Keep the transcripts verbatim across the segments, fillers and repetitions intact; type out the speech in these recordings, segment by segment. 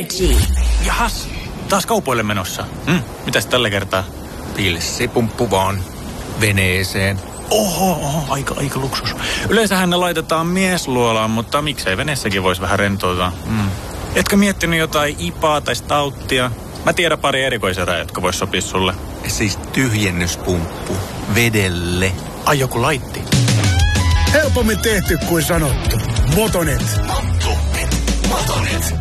Energy. Jahas, taas kaupoille menossa. Mm, mitäs tällä kertaa? Pilssipumppu vaan veneeseen. Oho, oho, aika, aika luksus. Yleensähän ne laitetaan miesluolaan, mutta miksei veneessäkin voisi vähän rentoutua. Mm. Etkö miettinyt jotain ipaa tai stauttia? Mä tiedän pari erikoiserää, jotka vois sopia sulle. Siis tyhjennyspumppu vedelle. Ai joku laitti. Helpommin tehty kuin sanottu. Motonet. Motonet. Motonet.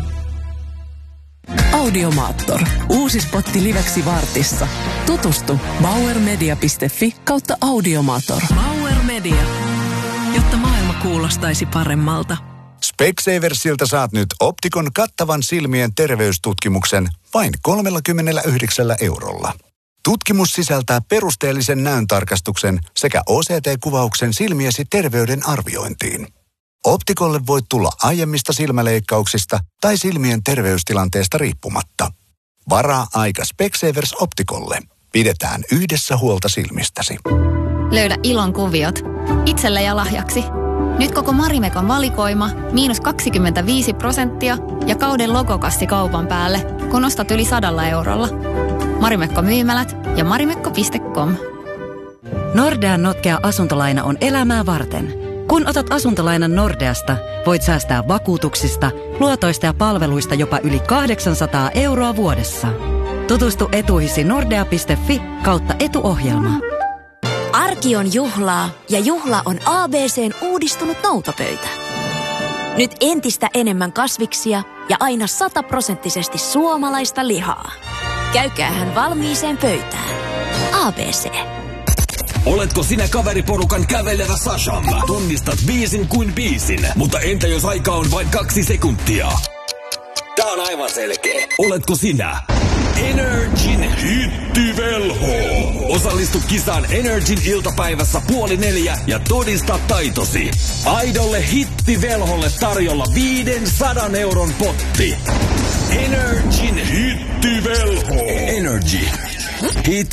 Audiomaattor. Uusi spotti liveksi vartissa. Tutustu bauermedia piste fi kautta Audiomaattor. Bauer Media. Jotta maailma kuulostaisi paremmalta. Specsaversilta saat nyt Optikon kattavan silmien terveystutkimuksen vain kolmekymmentäyhdeksän eurolla. Tutkimus sisältää perusteellisen näöntarkastuksen sekä O C T-kuvauksen silmiesi terveyden arviointiin. Optikolle voit tulla aiemmista silmäleikkauksista tai silmien terveystilanteesta riippumatta. Varaa aika Specsavers Optikolle. Pidetään yhdessä huolta silmistäsi. Löydä ilon kuviot itselle ja lahjaksi. Nyt koko Marimekon valikoima miinus kaksikymmentäviisi prosenttia ja kauden logokassi kaupan päälle, kun ostat yli sadalla eurolla. Marimekko myymälät ja marimekko piste com. Nordean notkea asuntolaina on elämää varten. Kun otat asuntolainan Nordeasta, voit säästää vakuutuksista, luotoista ja palveluista jopa yli kahdeksansataa euroa vuodessa. Tutustu etuihisi nordea piste fi kautta etuohjelma. Arki on juhlaa ja juhla on A B C:n uudistunut noutopöytä. Nyt entistä enemmän kasviksia ja aina sataprosenttisesti suomalaista lihaa. Käykäähän valmiiseen pöytään. A B C. Oletko sinä kaveriporukan kävelevä Sasham? Tunnistat biisin kuin biisin, mutta entä jos aika on vain kaksi sekuntia? Tää on aivan selkeä. Oletko sinä Energin hittivelho? Osallistu kisaan Energin iltapäivässä puoli neljä ja todista taitosi. Aidolle hittivelholle tarjolla viisisataa euron potti. Energin hittivelho. Energy. Hit